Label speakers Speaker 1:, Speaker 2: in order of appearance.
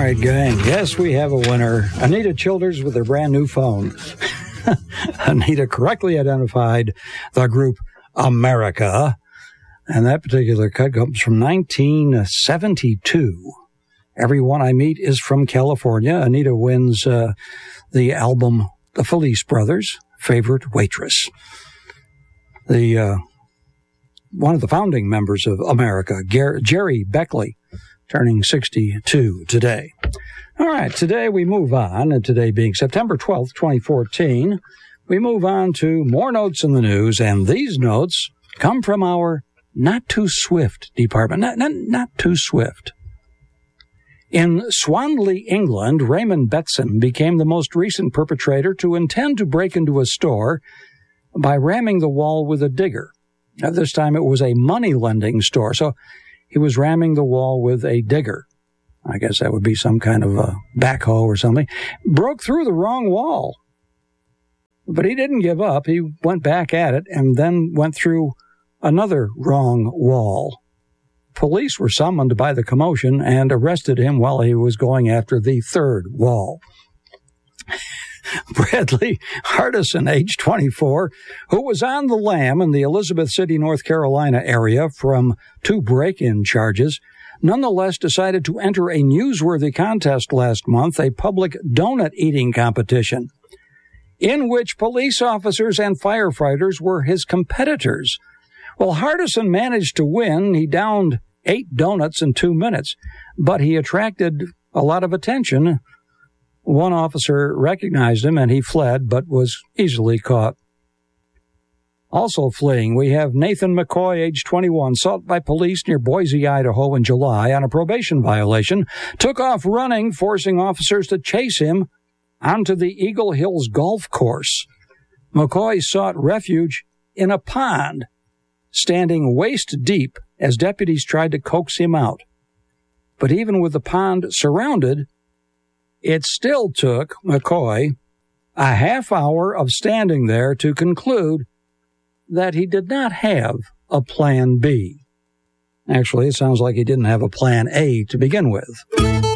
Speaker 1: right, gang. Yes, we have a winner. Anita Childers with her brand new phone. Anita correctly identified the group America, and that particular cut comes from 1972. Everyone I Meet is from California. Anita wins the album The Felice Brothers, Favorite Waitress. The one of the founding members of America, Jerry Beckley, turning 62 today. All right, today we move on, and today being September 12th, 2014, we move on to more notes in the news, and these notes come from our Not Too Swift department. Not Too Swift. In Swanley, England, Raymond Betson became the most recent perpetrator to intend to break into a store by ramming the wall with a digger. At this time, it was a money-lending store, so he was ramming the wall with a digger. I guess that would be some kind of a backhoe or something. Broke through the wrong wall. But he didn't give up. He went back at it and then went through another wrong wall. Police were summoned by the commotion and arrested him while he was going after the third wall. Bradley Hardison, age 24, who was on the lam in the Elizabeth City, North Carolina area from 2 break-in charges, nonetheless decided to enter a newsworthy contest last month, a public donut eating competition, in which police officers and firefighters were his competitors. Well, Hardison managed to win. He downed 8 donuts in 2 minutes, but he attracted a lot of attention. One officer recognized him and he fled, but was easily caught. Also fleeing, we have Nathan McCoy, age 21, sought by police near Boise, Idaho in July on a probation violation, took off running, forcing officers to chase him onto the Eagle Hills golf course. McCoy sought refuge in a pond, standing waist deep as deputies tried to coax him out. But even with the pond surrounded, it still took McCoy a half hour of standing there to conclude that he did not have a plan B. Actually, it sounds like he didn't have a plan A to begin with.